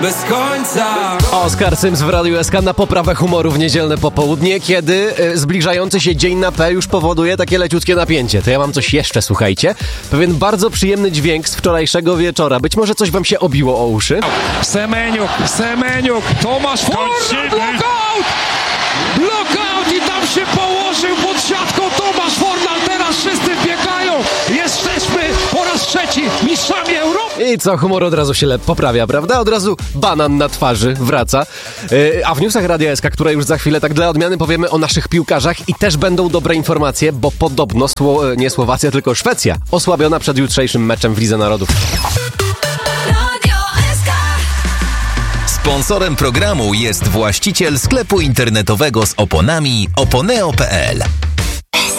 Bez końca. Oskar Sims w Radiu SK na poprawę humoru w niedzielne popołudnie, kiedy zbliżający się dzień na P już powoduje takie leciutkie napięcie. To ja mam coś jeszcze, słuchajcie. Pewien bardzo przyjemny dźwięk z wczorajszego wieczora. Być może coś wam się obiło o uszy. Semeniuk, Tomasz Fornal, blockout i tam się położył pod siatką Tomasz Fornal, teraz wszyscy biegają, jesteśmy po raz trzeci mistrzami Europy. I co, humor od razu się poprawia, prawda? Od razu banan na twarzy wraca. A w newsach Radia SK, które już za chwilę tak dla odmiany powiemy o naszych piłkarzach i też będą dobre informacje, bo podobno nie Słowacja, tylko Szwecja osłabiona przed jutrzejszym meczem w Lidze Narodów. Sponsorem programu jest właściciel sklepu internetowego z oponami oponeo.pl.